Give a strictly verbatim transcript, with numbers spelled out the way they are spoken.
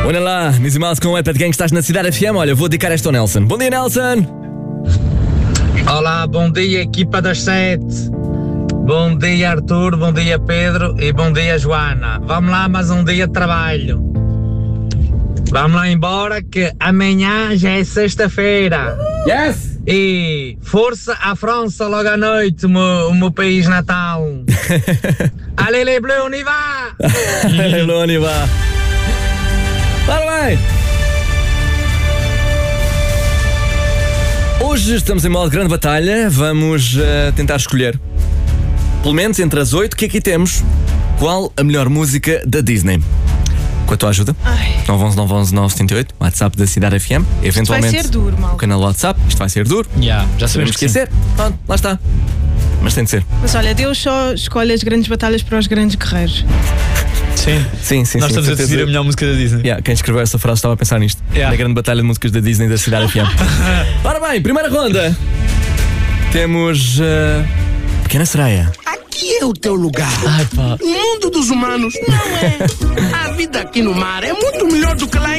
Olha lá, Mizzy Mouse com o iPad Gang, estás na Cidade F M. Olha, vou dedicar esta ao Nelson. Bom dia, Nelson. Olá, bom dia, equipa das sete. Bom dia, Arthur, bom dia, Pedro e bom dia, Joana. Vamos lá, mais um dia de trabalho. Vamos lá embora que amanhã já é sexta-feira. Yes! E força à França logo à noite, o meu, o meu país natal. Allez les bleus, on y va! Allez, on y va! Ora bem! Hoje estamos em modo grande batalha. Vamos uh, tentar escolher, pelo menos entre as oito que aqui temos, qual a melhor música da Disney. Com a tua ajuda, nove um um nove um um nove sete oito, WhatsApp da Cidade F M. Eventualmente, isto vai ser duro, mal. O canal WhatsApp, isto vai ser duro. Yeah, já sabemos que esquecer. Pronto, lá está. Mas tem de ser. Mas olha, Deus só escolhe as grandes batalhas para os grandes guerreiros. Sim, sim, sim. Nós sim, estamos a decidir a melhor música da Disney. Yeah, quem escreveu essa frase estava a pensar nisto. Yeah. Na grande batalha de músicas da Disney da Cidade F M. Ora bem, primeira ronda. Temos uh, Pequena Sereia. Aqui é o teu lugar. Ai, pá. O mundo dos humanos não é. A vida aqui no mar é muito melhor do que lá